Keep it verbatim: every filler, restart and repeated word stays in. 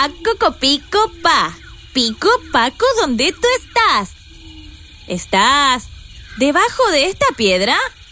Coco, pico, pa. Pico, Paco, ¿dónde tú estás? ¿Estás debajo de esta piedra?